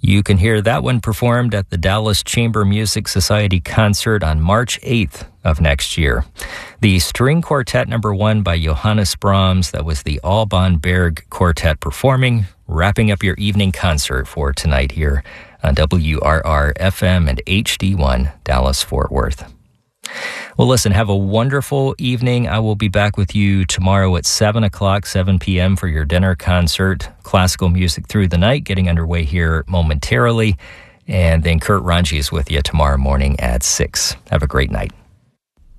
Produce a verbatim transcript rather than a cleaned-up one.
You can hear that one performed at the Dallas Chamber Music Society concert on March eighth of next year. The string quartet number one by Johannes Brahms, that was the Alban Berg Quartet performing, wrapping up your evening concert for tonight here on W R R F M and H D one Dallas-Fort Worth. Well, listen, have a wonderful evening. I will be back with you tomorrow at seven o'clock, seven p.m. for your dinner concert. Classical music through the night, getting underway here momentarily. And then Kurt Ranji is with you tomorrow morning at six. Have a great night.